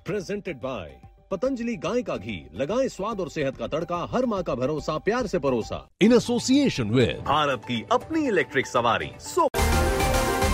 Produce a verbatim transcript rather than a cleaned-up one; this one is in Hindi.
प्रेजेंटेड बाय पतंजलि गाय का घी, लगाएं स्वाद और सेहत का तड़का, हर माँ का भरोसा, प्यार से परोसा। इन एसोसिएशन विद भारत की अपनी इलेक्ट्रिक सवारी सो